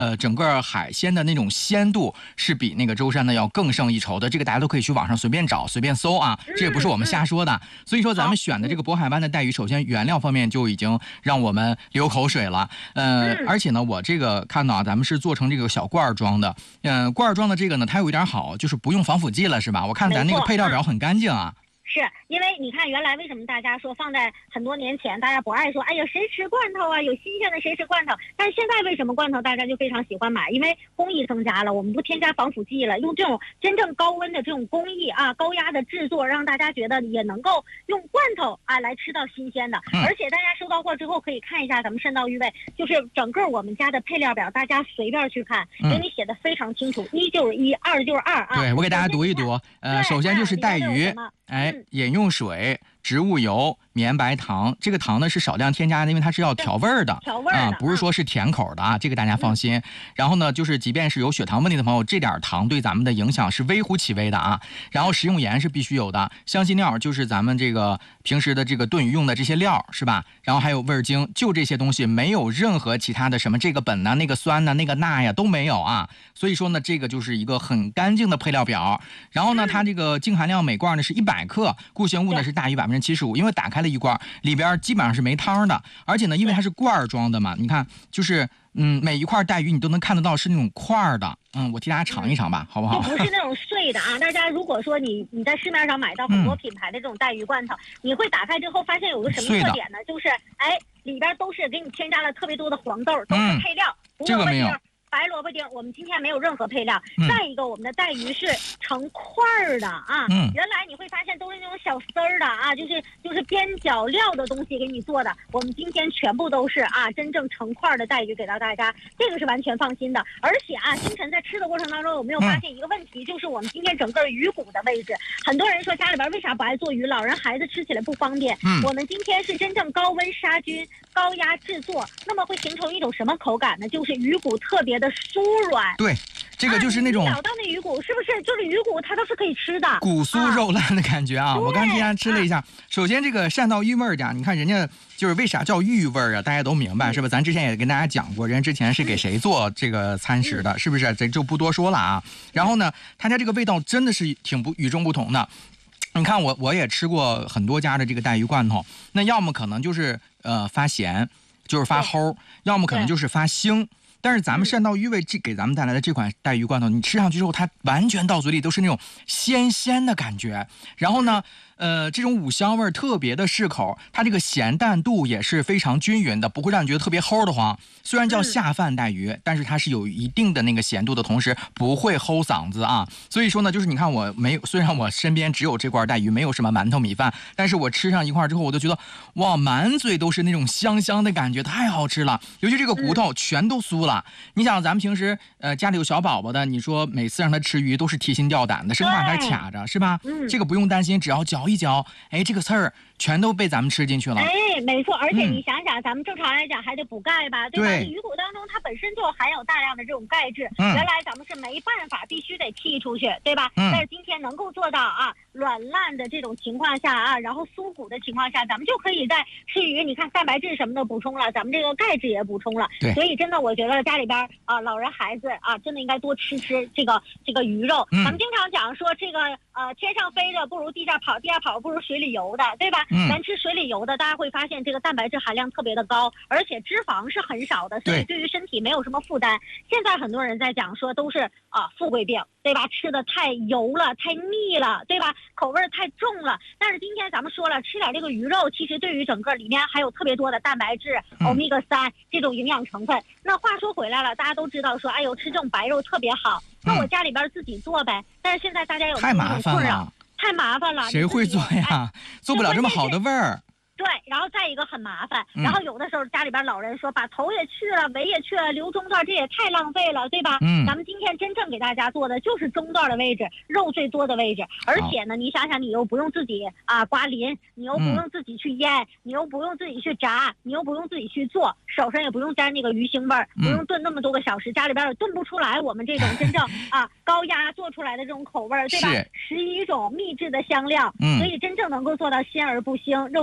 整个海鲜的那种鲜度是比那个舟山的要更胜一筹的，这个大家都可以去网上随便找随便搜啊，这也不是我们瞎说的。所以说咱们选的这个渤海湾的带鱼，首先原料方面就已经让我们流口水了。而且呢，我这个看到啊，咱们是做成这个小罐装的，罐装的这个呢，它有一点好，就是不用防腐剂了，是吧？我看咱那个配料表很干净啊。 是因为你看，原来为什么大家说放在很多年前，大家不爱说，哎呀，谁吃罐头啊？有新鲜的谁吃罐头？但是现在为什么罐头大家就非常喜欢买？因为工艺增加了，我们不添加防腐剂了，用这种真正高温的这种工艺啊，高压的制作，让大家觉得也能够用罐头啊来吃到新鲜的。而且大家收到货之后可以看一下咱们善道鱼味，就是整个我们家的配料表，大家随便去看，给你写的非常清楚，1就是1，2就是2啊。 对，我给大家读一读。首先就是带鱼，饮用水、植物油、绵白糖，这个糖呢是少量添加的，因为它是要调味儿的，不是说是甜口的啊，这个大家放心。然后呢，就是即便是有血糖问题的朋友，这点糖对咱们的影响是微乎其微的啊。然后食用盐是必须有的，香辛料就是咱们这个平时的这个炖鱼用的这些料是吧？然后还有味精，就这些东西，没有任何其他的什么这个苯呐、那个酸呐、那个钠呀都没有啊。所以说呢，这个就是一个很干净的配料表。然后呢，它这个净含量每罐呢是100克，固形物呢是大于75%，因为打开了一罐，里边基本上是没汤的，而且呢，因为它是罐装的嘛，你看就是每一块带鱼你都能看得到是那种块的，我替大家尝一尝吧，好不好？ 就不是那种碎的啊！大家如果说你在市面上买到很多品牌的这种带鱼罐头，你会打开之后发现有个什么特点呢？就是里边都是给你添加了特别多的黄豆，都是配料， 这个没有。 白萝卜丁，我们今天没有任何配料。再一个，我们的带鱼是成块儿的啊。原来你会发现都是那种小丝儿的啊，就是边角料的东西给你做的。我们今天全部都是真正成块的带鱼给到大家，这个是完全放心的。而且星辰在吃的过程当中有没有发现一个问题，就是我们今天整个鱼骨的位置，很多人说家里边为啥不爱做鱼，老人孩子吃起来不方便。我们今天是真正高温杀菌、高压制作，那么会形成一种什么口感呢？就是鱼骨特别的酥软。 对，这个就是那种咬到那鱼骨，是不是就是鱼骨它都是可以吃的， 骨酥肉烂的感觉啊！我刚今天吃了一下，首先这个善道鱼味儿家，你看人家就是为啥叫鱼味儿啊？大家都明白是吧？咱之前也跟大家讲过，人之前是给谁做这个餐食的，是不是？这就不多说了啊。然后呢，他家这个味道真的是挺与众不同的。你看我也吃过很多家的这个带鱼罐头，那要么可能就是发咸，就是发齁，要么可能就是发腥。但是咱们善道鱼味给咱们带来的这款带鱼罐头，你吃上去之后，它完全到嘴里都是那种鲜的感觉。然后呢，这种五香味特别的适口，它这个咸淡度也是非常均匀的，不会让你觉得特别齁的慌。虽然叫下饭带鱼，但是它是有一定的那个咸度的同时，不会齁嗓子啊。所以说呢，就是你看我没有，虽然我身边只有这罐带鱼，没有什么馒头米饭，但是我吃上一块之后，我就觉得哇，满嘴都是那种香的感觉，太好吃了。尤其这个骨头全都酥了。你想咱们平时家里有小宝宝的，你说每次让他吃鱼都是提心吊胆的，生怕他卡着是吧？这个不用担心，只要嚼一嚼，这个刺儿全都被咱们吃进去了。 没错，而且你想想，咱们正常来讲还得补钙吧，对吧？鱼骨当中它本身就含有大量的这种钙质，原来咱们是没办法，必须得剔出去，对吧？但是今天能够做到软烂的这种情况下然后酥骨的情况下，咱们就可以在吃鱼，你看蛋白质什么的补充了，咱们这个钙质也补充了。所以真的我觉得家里边老人孩子真的应该多吃这个鱼肉。咱们经常讲说这个天上飞的不如地下跑，地下跑不如水里游的，对吧？咱吃水里游的，大家会发现这个蛋白质含量特别的高，而且脂肪是很少的，所以对于身体没有什么负担。现在很多人在讲说都是富贵病，对吧？吃的太油了，太腻了，对吧？口味太重了。但是今天咱们说了，吃点这个鱼肉，其实对于整个里面还有特别多的蛋白质、欧米伽3这种营养成分。那话说回来了，大家都知道说，哎呦，吃这种白肉特别好，那我家里边自己做呗。但是现在大家有太麻烦了， 太麻烦了， 谁会做呀？做不了这么好的味儿。 对，然后再一个很麻烦，然后有的时候家里边老人说把头也去了，尾也去了，留中段，这也太浪费了，对吧？咱们今天真正给大家做的就是中段的位置，肉最多的位置，而且呢，你想想，你又不用自己刮鳞，你又不用自己去腌，你又不用自己去炸，你又不用自己去做，手上也不用沾那个鱼腥味儿，不用炖那么多个小时，家里边也炖不出来我们这种真正高压做出来的这种口味儿，对吧？11种秘制的香料，所以真正能够做到鲜而不腥，肉嫩骨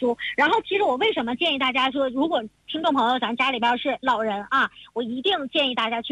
书。然后其实我为什么建议大家说，如果听众朋友咱家里边是老人啊，我一定建议大家去